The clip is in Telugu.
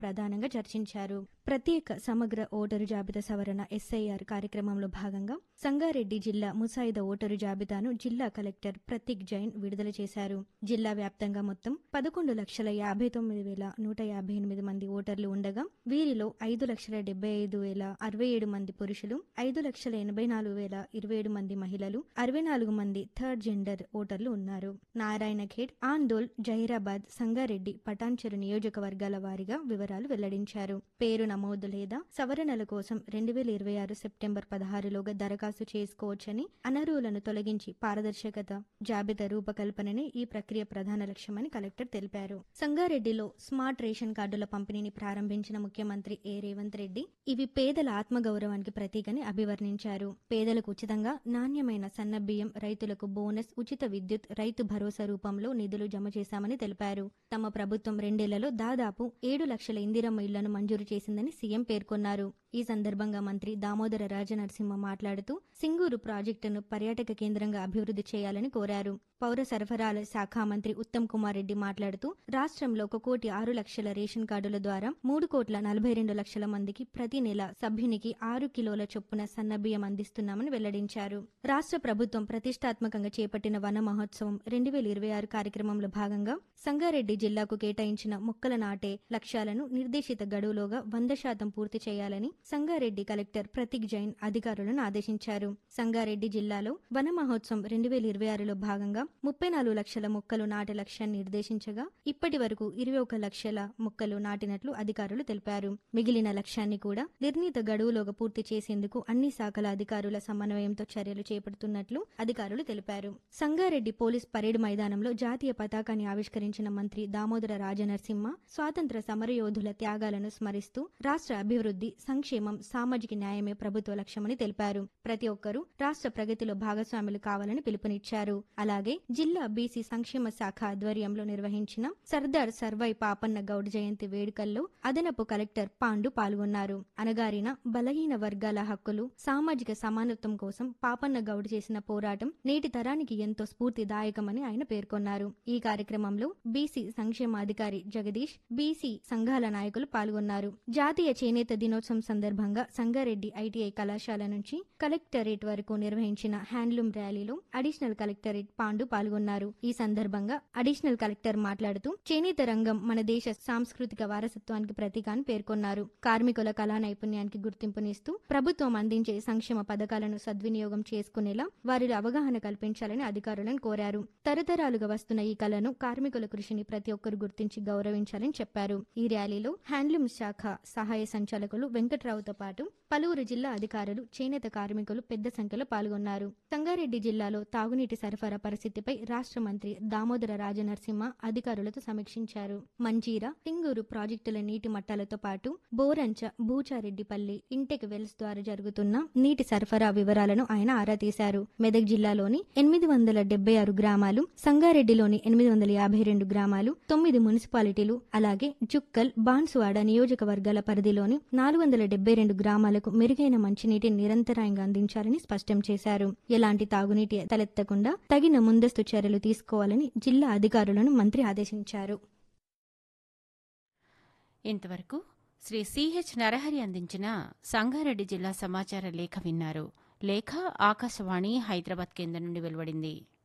ప్రధానంగా చర్చించారు. ప్రత్యేక సమగ్ర ఓటరు జాబితా సవరణ ఎస్ఐఆర్ కార్యక్రమంలో భాగంగా సంగారెడ్డి జిల్లా ముసాయిదా ఓటరు జాబితాను జిల్లా కలెక్టర్ ప్రతీక్ జైన్ విడుదల చేశారు. జిల్లా వ్యాప్తంగా మొత్తం 11,59,158 మంది ఓటర్లు ఉండగా వీరిలో 5,75,067 మంది పురుషులు, 5,84,027 మంది మహిళలు, 64 మంది థర్డ్ జెండర్ ఓటర్లు ఉన్నారు. నారాయణఖేడ్, ఆందోళ్, జహీరాబాద్, సంగారెడ్డి, పటాన్చెరు నియోజకవర్గాల వారీగా వివరాలు వెల్లడించారు. పేరు నమోదు లేదా సవరణల కోసం 2026 సెప్టెంబర్ 16లోగా దరఖాస్తు చేసుకోవచ్చని, అనర్హులను తొలగించి పారదర్శకత జాబితా రూపకల్పననే ఈ ప్రక్రియ ప్రధాన లక్ష్యమని కలెక్టర్ తెలిపారు. సంగారెడ్డిలో స్మార్ట్ రేషన్ కార్డుల పంపిణీని ప్రారంభించిన ముఖ్యమంత్రి రేవంత్ రెడ్డి ఇవి పేదల ఆత్మగౌరవానికి ప్రతీకని అభివర్ణించారు. పేదలకు ఉచితంగా నాణ్యమైన సన్నబియ్యం, రైతులకు బోనస్, ఉచిత విద్యుత్, రైతు భరోసా రూపంలో నిధులు జమ చేశామని తెలిపారు. తమ ప్రభుత్వం 2 ఏళ్లలో దాదాపు 7 లక్షల ఇందిరమ్మ ఇళ్లను మంజూరు చేసిందని సీఎం పేర్కొన్నారు. ఈ సందర్భంగా మంత్రి దామోదర రాజనరసింహ మాట్లాడుతూ సింగూరు ప్రాజెక్టును పర్యాటక కేంద్రంగా అభివృద్ధి చేయాలని కోరారు. పౌర సరఫరాల శాఖ మంత్రి ఉత్తమ్ కుమార్ రెడ్డి మాట్లాడుతూ రాష్ట్రంలో 1,06,00,000 రేషన్ కార్డుల ద్వారా 3,42,00,000 మందికి ప్రతి నెల సభ్యునికి 6 కిలోల చొప్పున సన్నబియ్యం అందిస్తున్నామని వెల్లడించారు. రాష్ట్ర ప్రభుత్వం ప్రతిష్టాత్మకంగా చేపట్టిన వన మహోత్సవం 2026 కార్యక్రమంలో భాగంగా సంగారెడ్డి జిల్లాకు కేటాయించిన మొక్కల నాటే లక్ష్యాలను నిర్దేశిత గడువులోగా 100% పూర్తి చేయాలని సంగారెడ్డి కలెక్టర్ ప్రతీక్ జైన్ అధికారులను ఆదేశించారు. సంగారెడ్డి జిల్లాలో వన మహోత్సవం 2026లో భాగంగా 34 లక్షల మొక్కలు నాటే లక్ష్యాన్ని నిర్దేశించగా ఇప్పటి వరకు 21 లక్షల మొక్కలు నాటినట్లు అధికారులు తెలిపారు. మిగిలిన లక్ష్యాన్ని కూడా నిర్ణీత గడువులోగా పూర్తి చేసేందుకు అన్ని శాఖల అధికారుల సమన్వయంతో చర్యలు చేపడుతున్నట్లు అధికారులు తెలిపారు. సంగారెడ్డి పోలీస్ పరేడ్ మైదానంలో జాతీయ పతాకాన్ని ఆవిష్కరించిన మంత్రి దామోదర రాజనరసింహ స్వాతంత్ర సమరయోధుల త్యాగాలను స్మరిస్తూ రాష్ట్ర అభివృద్ధి, సంక్షేమం, సామాజిక న్యాయమే ప్రభుత్వ లక్ష్యమని తెలిపారు. ప్రతి ఒక్కరూ రాష్ట్ర ప్రగతిలో భాగస్వాములు కావాలని పిలుపునిచ్చారు. అలాగే జిల్లా బీసీ సంక్షేమ శాఖ ఆధ్వర్యంలో నిర్వహించిన సర్దార్ సర్వై పాపన్న గౌడ్ జయంతి వేడుకల్లో అదనపు కలెక్టర్ పాండు పాల్గొన్నారు. అనగారిన బలహీన వర్గాల హక్కులు, సామాజిక సమానత్వం కోసం పాపన్న గౌడ్ చేసిన పోరాటం నేటి తరానికి ఎంతో స్ఫూర్తిదాయకమని ఆయన పేర్కొన్నారు. ఈ కార్యక్రమంలో బీసీ సంక్షేమాధికారి జగదీష్, బీసీ సంఘాల నాయకులు పాల్గొన్నారు. జాతీయ చేనేత దినోత్సవం సందర్భంగా సంగారెడ్డి ఐటీఐ కళాశాల నుంచి కలెక్టరేట్ వరకు నిర్వహించిన హ్యాండ్లూమ్ ర్యాలీలో అడిషనల్ కలెక్టరేట్ పాండు పాల్గొన్నారు. ఈ సందర్భంగా అడిషనల్ కలెక్టర్ మాట్లాడుతూ చేనేత రంగం మన దేశ సాంస్కృతిక వారసత్వానికి ప్రతీక అని పేర్కొన్నారు. కార్మికుల కళా నైపుణ్యానికి గుర్తింపునిస్తూ ప్రభుత్వం అందించే సంక్షేమ పథకాలను సద్వినియోగం చేసుకునేలా వారిలో అవగాహన కల్పించాలని అధికారులను కోరారు. తరతరాలుగా వస్తున్న ఈ కళను, కార్మికుల కృషిని ప్రతి ఒక్కరు గుర్తించి గౌరవించాలని చెప్పారు. ఈ ర్యాలీలో హ్యాండ్లూమ్ శాఖ సహాయ సంచాలకులు వెంకట్రావుతో పాటు పలువురు జిల్లా అధికారులు, చేనేత కార్మికులు పెద్ద సంఖ్యలో పాల్గొన్నారు. సంగారెడ్డి జిల్లాలో తాగునీటి సరఫరా పరిస్థితిపై రాష్ట్ర మంత్రి దామోదర రాజనరసింహ అధికారులతో సమీక్షించారు. మంజీరా, సింగూరు ప్రాజెక్టుల నీటి మట్టాలతో పాటు బోరంచ, బూచారెడ్డిపల్లి, ఇంటెక్ వెల్స్ ద్వారా జరుగుతున్న నీటి సరఫరా వివరాలను ఆయన ఆరా తీశారు. మెదక్ జిల్లాలోని 876 గ్రామాలు, సంగారెడ్డిలోని 852 గ్రామాలు, 9 మున్సిపాలిటీలు, అలాగే జుక్కల్, బాన్సువాడ నియోజకవర్గాల పరిధిలోని 472 గ్రామాలకు మెరుగైన మంచినీటిని నిరంతరాయంగా అందించాలని స్పష్టం చేశారు. ఎలాంటి తాగునీటి తలెత్తకుండా తగిన ముందస్తు చర్యలు తీసుకోవాలని జిల్లా అధికారులను మంత్రి ఆదేశించారు. ఇంతవరకు శ్రీ సిహెచ్ నరహరి అందించిన సంగారెడ్డి జిల్లా సమాచార లేఖ విన్నారు. లేఖ ఆకాశవాణి హైదరాబాద్ కేంద్రం నుండి వెలువడింది.